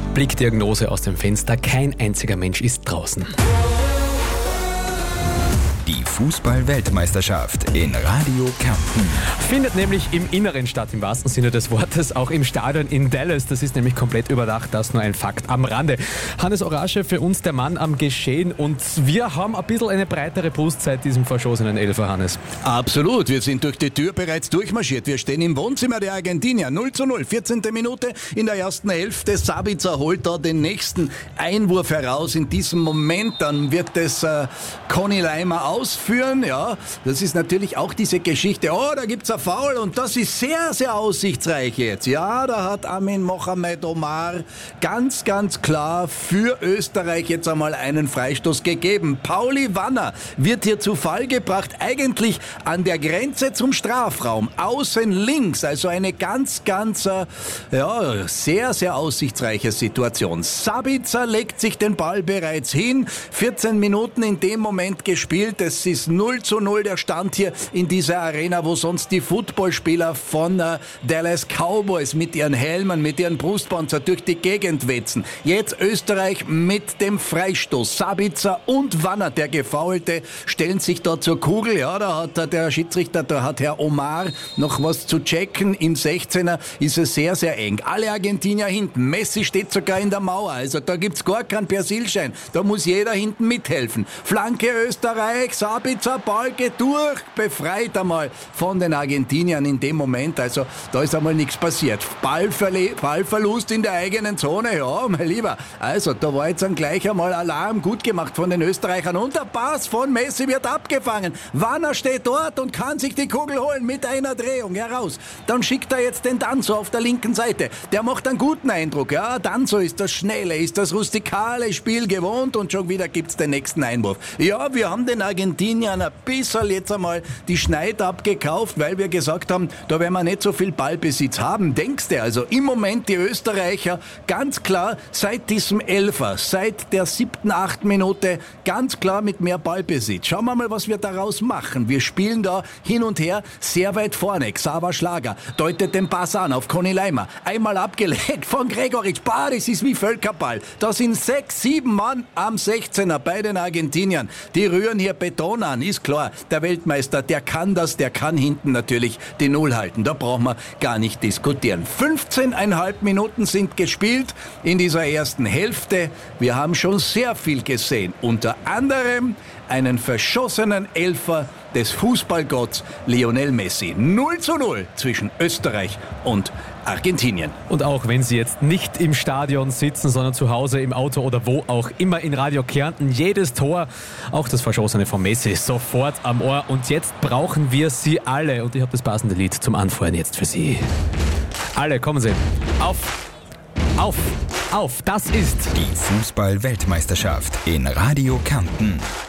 Blickdiagnose aus dem Fenster, kein einziger Mensch ist draußen. Die Fußball-Weltmeisterschaft in Radio Kärnten. Findet nämlich im Inneren statt, im wahrsten Sinne des Wortes, auch im Stadion in Dallas. Das ist nämlich komplett überdacht, das nur ein Fakt am Rande. Hannes Orasche, für uns der Mann am Geschehen, und wir haben ein bisschen eine breitere Brust seit diesem verschossenen Elfer, Hannes. Absolut, wir sind durch die Tür bereits durchmarschiert. Wir stehen im Wohnzimmer der Argentinier. 0:0, 14. Minute in der ersten Hälfte. Sabitzer holt da den nächsten Einwurf heraus. In diesem Moment dann wird es Conny Leimer ausführen. Ja, das ist natürlich auch diese Geschichte. Oh, da gibt's ein Foul und das ist sehr, sehr aussichtsreich jetzt. Ja, da hat Amin Mohamed Omar ganz, ganz klar für Österreich jetzt einmal einen Freistoß gegeben. Pauli Wanner wird hier zu Fall gebracht, eigentlich an der Grenze zum Strafraum, außen links, also eine ganz, ganz, sehr, sehr aussichtsreiche Situation. Sabitzer legt sich den Ball bereits hin, 14 Minuten in dem Moment gespielt, es ist 0:0 der Stand hier in dieser Arena, wo sonst die Footballspieler von Dallas Cowboys mit ihren Helmen, mit ihren Brustpanzer durch die Gegend wetzen. Jetzt Österreich mit dem Freistoß. Sabitzer und Wanner, der Gefaulte, stellen sich da zur Kugel. Ja, da hat der Schiedsrichter, da hat Herr Omar noch was zu checken. Im 16er ist es sehr, sehr eng. Alle Argentinier hinten. Messi steht sogar in der Mauer. Also da gibt's gar keinen Persilschein. Da muss jeder hinten mithelfen. Flanke Österreich, Sabitzer, Ball geht durch, befreit einmal von den Argentiniern in dem Moment. Also da ist einmal nichts passiert. Ballverlust in der eigenen Zone, ja, mein Lieber. Also da war jetzt dann gleich einmal Alarm, gut gemacht von den Österreichern. Und der Pass von Messi wird abgefangen. Wanner steht dort und kann sich die Kugel holen mit einer Drehung heraus. Dann schickt er jetzt den Danzo auf der linken Seite. Der macht einen guten Eindruck. Ja, Danzo ist das schnelle, ist das rustikale Spiel gewohnt und schon wieder gibt's den nächsten Einwurf. Ja, wir haben den Argentiniern ein bisschen jetzt einmal die Schneid abgekauft, weil wir gesagt haben, da werden wir nicht so viel Ballbesitz haben. Denkst du also, im Moment die Österreicher ganz klar seit diesem Elfer, seit der 7., 8. Minute ganz klar mit mehr Ballbesitz. Schauen wir mal, was wir daraus machen. Wir spielen da hin und her sehr weit vorne. Xaver Schlager deutet den Pass an auf Conny Leimer. Einmal abgelegt von Gregoritsch. Das ist wie Völkerball. Da sind 6, 7 Mann am 16er bei den Argentiniern. Die rühren hier Beton an, ist klar. Der Weltmeister, der kann das, der kann hinten natürlich die Null halten. Da brauchen wir gar nicht diskutieren. 15,5 Minuten sind gespielt in dieser ersten Hälfte. Wir haben schon sehr viel gesehen. Unter anderem einen verschossenen Elfer des Fußballgotts Lionel Messi. 0:0 zwischen Österreich und Argentinien. Und auch wenn Sie jetzt nicht im Stadion sitzen, sondern zu Hause, im Auto oder wo auch immer in Radio Kärnten, jedes Tor, auch das Verschossene von Messi, sofort am Ohr. Und jetzt brauchen wir Sie alle. Und ich habe das passende Lied zum Anfeuern jetzt für Sie. Alle, kommen Sie. Auf, das ist die Fußball-Weltmeisterschaft in Radio Kärnten.